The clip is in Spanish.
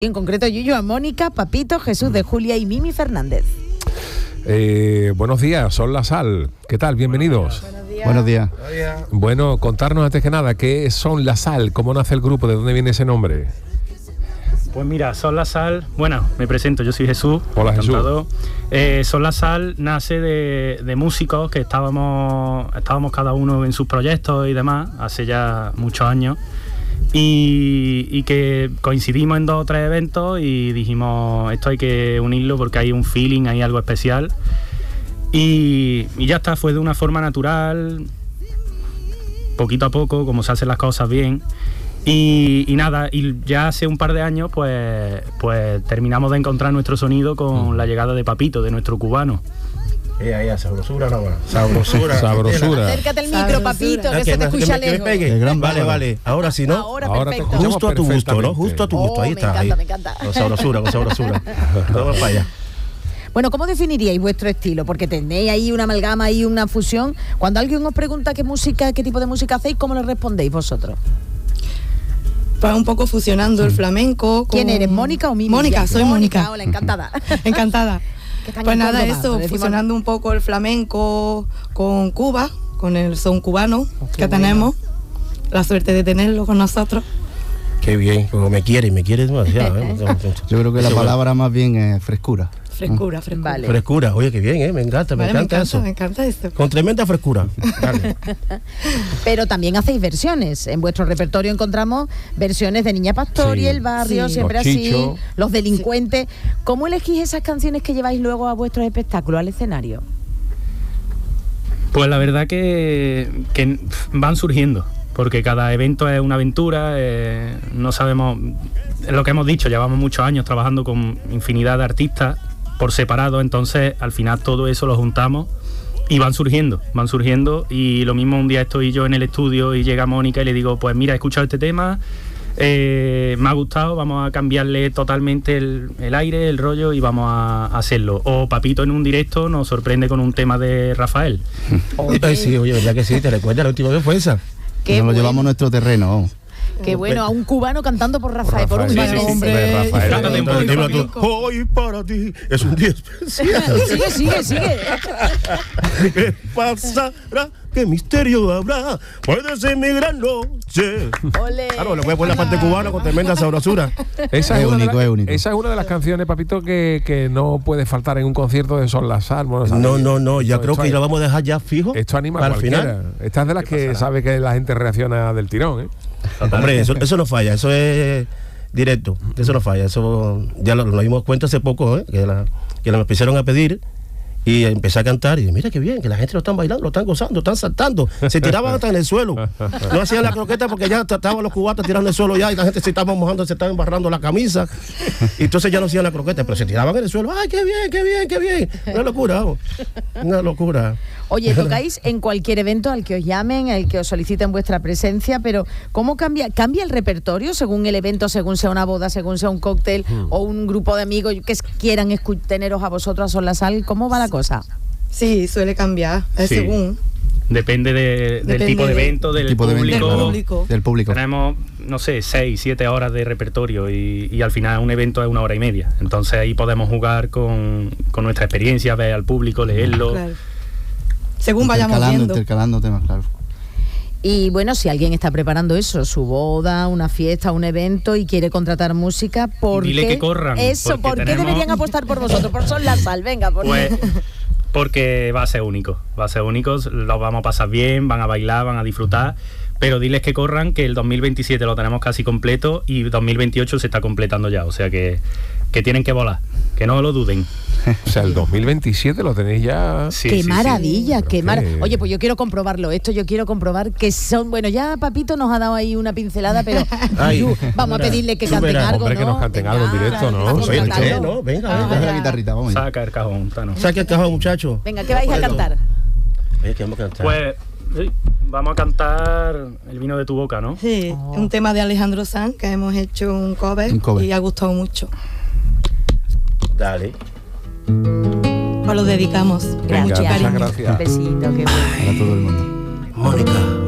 En concreto, Yuyu, a Mónica, Papito, Jesús de Julia y Mimi Fernández. Buenos días, son La Sal. ¿Qué tal? Bienvenidos. Buenos días. Bueno, contarnos antes que nada, ¿qué son La Sal? ¿Cómo nace el grupo? ¿De dónde viene ese nombre? Pues mira, Son La Sal, bueno, me presento, yo soy Jesús. Hola, encantado. Son La Sal nace de músicos que estábamos cada uno en sus proyectos y demás, hace ya muchos años, y que coincidimos en 2 o 3 eventos y dijimos, esto hay que unirlo porque hay un feeling, hay algo especial, y ya está, fue de una forma natural, poquito a poco, como se hacen las cosas bien. Y nada, y ya hace un par de años pues terminamos de encontrar nuestro sonido con la llegada de Papito, de nuestro cubano. Sabrosura, no, sabrosura. Acércate al micro, Papito, que se te escucha lejos. Vale. Ahora sí, ¿no? Ahora perfecto. Justo a tu gusto, ¿no? Justo a tu gusto, ahí está. Me encanta. Con sabrosura. Vamos para allá. Bueno, ¿cómo definiríais vuestro estilo? Porque tenéis ahí una amalgama y una fusión. Cuando alguien os pregunta qué tipo de música hacéis, ¿cómo le respondéis vosotros? Pues un poco fusionando el flamenco. ¿Quién eres, Mónica o Mimi? Mónica, soy Mónica. Hola, encantada. Encantada. Pues nada, eso, decimos... fusionando un poco el flamenco con Cuba, con el son cubano que tenemos. La suerte de tenerlo con nosotros. Qué bien, como me quieres demasiado. Yo creo que la palabra más bien es frescura. Frescura. Vale. Frescura, oye, qué bien, me encanta eso. Me encanta eso. Con tremenda frescura. Dale. Pero también hacéis versiones. En vuestro repertorio encontramos versiones de Niña Pastor y El Barrio, Siempre Así, Los Delincuentes. ¿Cómo elegís esas canciones que lleváis luego a vuestros espectáculos, al escenario? Pues la verdad que van surgiendo, porque cada evento es una aventura, no sabemos, es lo que hemos dicho, llevamos muchos años trabajando con infinidad de artistas por separado, entonces al final todo eso lo juntamos y van surgiendo, y lo mismo un día estoy yo en el estudio y llega Mónica y le digo, pues mira, he escuchado este tema, me ha gustado, vamos a cambiarle totalmente el aire, el rollo y vamos a hacerlo. O Papito en un directo nos sorprende con un tema de Rafael. Sí, oye, ¿verdad que sí? ¿Te recuerdas la última vez fue esa? Lo llevamos a nuestro terreno. Qué bueno, a un cubano cantando por Rafael, por un Rafael, hombre. Hoy para ti es un día especial. Sigue. ¿Qué pasará? ¿Qué misterio habrá? Puede ser mi gran noche. Ole. Claro, le voy a poner la parte cubana con tremenda sabrosura. Esa es único. Esa es una de las canciones, Papito, que no puede faltar en un concierto de Son La Sal. Bueno, No, ya creo que la vamos a dejar ya fijo. Esto anima para a cualquiera. Final. Esta es de las que sabe que la gente reacciona del tirón, ¿eh? Hombre, eso no falla, eso es directo, eso no falla, eso ya lo dimos cuenta hace poco, que la empezaron a pedir. Y empecé a cantar y mira qué bien, que la gente lo están bailando, lo están gozando, están saltando, se tiraban hasta en el suelo, no hacían la croqueta porque ya estaban los cubatas tirando en el suelo ya y la gente se estaba mojando, se estaba embarrando la camisa y entonces ya no hacían la croqueta, pero se tiraban en el suelo, ¡ay, qué bien! Una locura. Oye, tocáis en cualquier evento al que os llamen, al que os soliciten vuestra presencia, pero ¿cómo cambia el repertorio según el evento, según sea una boda, según sea un cóctel o un grupo de amigos que quieran teneros a vosotros a Son La Sal? ¿Cómo va la cosa? Sí, suele cambiar, según. Depende del tipo de evento, del público. Del público. Tenemos, 6, 7 horas de repertorio y al final un evento es 1 hora y media. Entonces ahí podemos jugar con nuestra experiencia, ver al público, leerlo. Claro. Según vayamos viendo. Intercalando temas, claro. Y bueno, si alguien está preparando eso, su boda, una fiesta, un evento y quiere contratar música, ¿por Dile qué? Que corran. ¿Por qué deberían apostar por vosotros? Por Son La Sal, venga, porque va a ser único, lo vamos a pasar bien, van a bailar, van a disfrutar, pero diles que corran, que el 2027 lo tenemos casi completo y 2028 se está completando ya, o sea que tienen que volar, que no lo duden. O sea, el 2027 lo tenéis ya. Sí, ¡qué maravilla! Oye, pues yo quiero comprobarlo. Yo quiero comprobar que son. Bueno, ya Papito nos ha dado ahí una pincelada, pero vamos a pedirle que canten algo. Hombre, que nos canten algo en directo, ¿no? Venga. La guitarrita, vamos. Saca el cajón, Tano. Saca el cajón, muchacho. Venga, ¿qué vais a cantar? ¿Qué vamos a cantar? Pues vamos a cantar El vino de tu boca, ¿no? Sí, un tema de Alejandro Sanz que hemos hecho un cover y ha gustado mucho. Dale. Os lo dedicamos. Gracias. Mucho cariño. Gracias. Un besito, qué bueno. Para todo el mundo. Mónica.